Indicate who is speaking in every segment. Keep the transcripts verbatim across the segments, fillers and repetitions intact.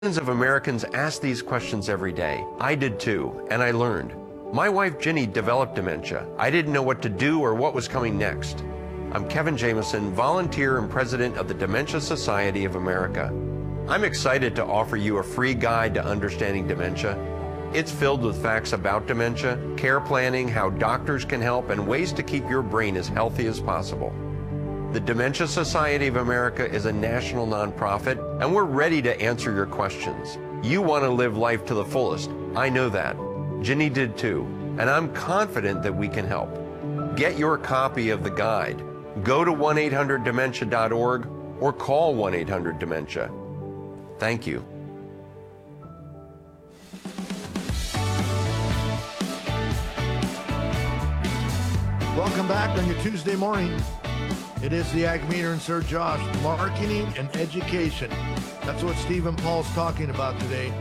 Speaker 1: Millions of Americans ask these questions every day. I did too, and I learned. My wife Ginny developed dementia. I didn't know what to do or what was coming next. I'm Kevin Jameson, volunteer and president of the Dementia Society of America. I'm excited to offer you a free guide to understanding dementia. It's filled with facts about dementia, care planning, how doctors can help, and ways to keep your brain as healthy as possible. The Dementia Society of America is a national nonprofit, and we're ready to answer your questions. You want to live life to the fullest. I know that. Ginny did too, and I'm confident that we can help. Get your copy of the guide. Go to one eight hundred dementia dot org or call one eight hundred dementia. Thank you.
Speaker 2: Welcome back on your Tuesday morning. It is the Ag Meter and Sir Josh, marketing and education. That's what Stephen Paul's talking about today,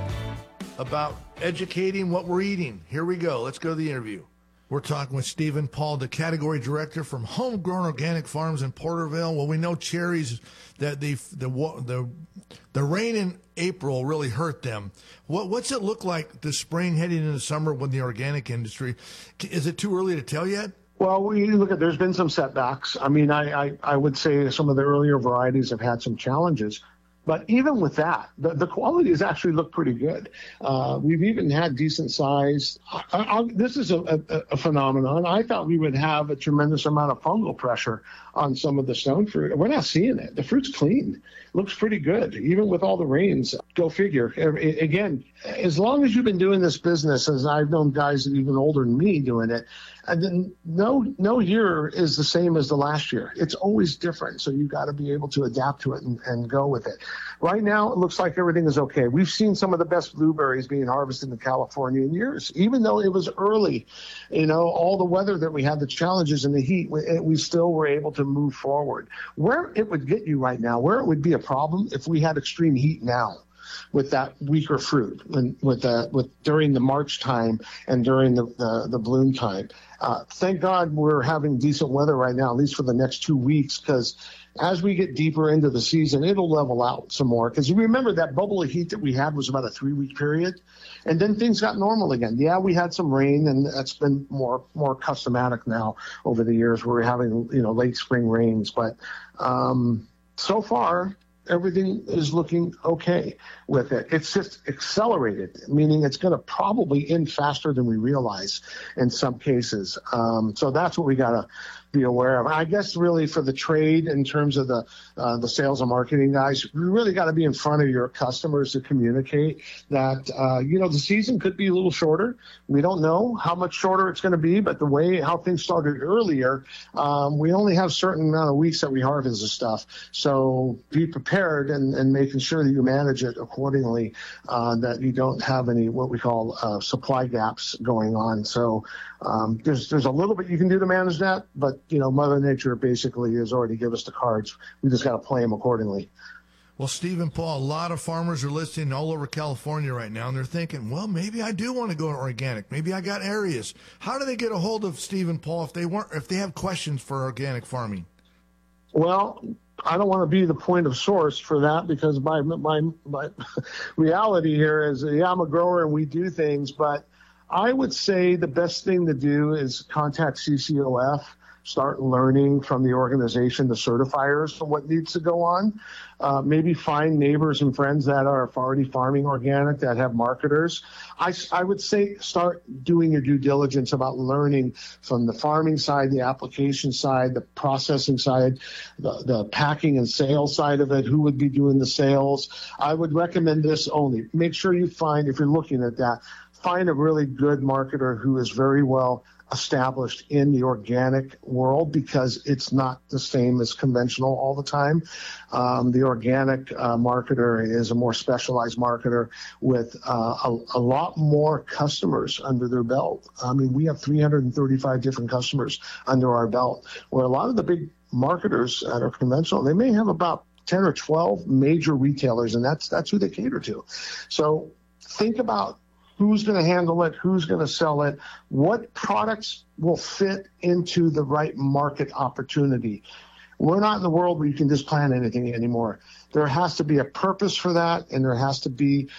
Speaker 2: about educating what we're eating. Here we go. Let's go to the interview. We're talking with Stephen Paul, the category director from Homegrown Organic Farms in Porterville. Well, we know cherries, that the the the the rain in April really hurt them. What what's it look like this spring heading into summer with the organic industry? Is it too early to tell yet?
Speaker 3: Well, we look at, there's been some setbacks. I mean, I, I, I would say some of the earlier varieties have had some challenges. But even with that, the, the quality has actually looked pretty good. Uh, we've even had decent size. I, I, this is a, a, a phenomenon. I thought we would have a tremendous amount of fungal pressure on some of the stone fruit. We're not seeing it. The fruit's clean. Looks pretty good, even with all the rains. Go figure. Again, as long as you've been doing this business, as I've known guys even older than me doing it, and then no no year is the same as the last year. It's always different, so you've got to be able to adapt to it and, and go with it. Right now, it looks like everything is okay. We've seen some of the best blueberries being harvested in California in years, even though it was early. You know, all the weather that we had, the challenges and the heat, we, we still were able to move forward. Where it would get you right now, where it would be a problem if we had extreme heat now, with that weaker fruit, and with the with during the March time and during the the, the bloom time. Uh, thank God we're having decent weather right now, at least for the next two weeks, because as we get deeper into the season, it'll level out some more. Because you remember that bubble of heat that we had was about a three-week period, and then things got normal again. Yeah, we had some rain, and that's been more more customatic now over the years. We're having you know late spring rains, but um, so far, everything is looking okay with it. It's just accelerated, meaning it's going to probably end faster than we realize in some cases. Um, so that's what we got to be aware of. I guess really for the trade, in terms of the uh, the sales and marketing guys, you really got to be in front of your customers to communicate that, uh, you know, the season could be a little shorter. We don't know how much shorter it's going to be, but the way how things started earlier, um, we only have a certain amount of weeks that we harvest this stuff. So be prepared and, and making sure that you manage it accordingly, uh, that you don't have any what we call uh, supply gaps going on. So um, there's there's a little bit you can do to manage that, but you know, Mother Nature basically has already given us the cards. We just got to play them accordingly.
Speaker 2: Well, Stephen Paul, a lot of farmers are listening all over California right now, and they're thinking, well, maybe I do want to go organic. Maybe I got areas. How do they get a hold of Stephen Paul if they weren't, if they have questions for organic farming?
Speaker 3: Well, I don't want to be the point of source for that, because my my my reality here is, yeah, I'm a grower and we do things, but I would say the best thing to do is contact C C O F. Start learning from the organization, the certifiers, for what needs to go on. Uh, maybe find neighbors and friends that are already farming organic, that have marketers. I, I would say start doing your due diligence about learning from the farming side, the application side, the processing side, the, the packing and sales side of it, who would be doing the sales. I would recommend this only. Make sure you find, if you're looking at that, find a really good marketer who is very well established in the organic world, because it's not the same as conventional all the time. Um, the organic uh, marketer is a more specialized marketer with uh, a, a lot more customers under their belt. I mean, we have three hundred thirty-five different customers under our belt, where a lot of the big marketers that are conventional, they may have about ten or twelve major retailers, and that's that's who they cater to. So think about who's going to handle it, who's going to sell it, what products will fit into the right market opportunity. We're not in the world where you can just plant anything anymore. There has to be a purpose for that, and there has to be